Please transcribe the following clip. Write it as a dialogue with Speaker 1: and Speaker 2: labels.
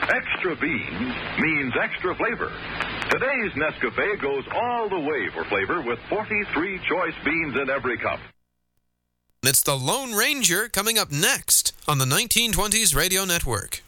Speaker 1: Extra beans means extra flavor. Today's Nescafe goes all the way for flavor with 43 choice beans in every cup.
Speaker 2: It's the Lone Ranger coming up next on the 1920s Radio Network.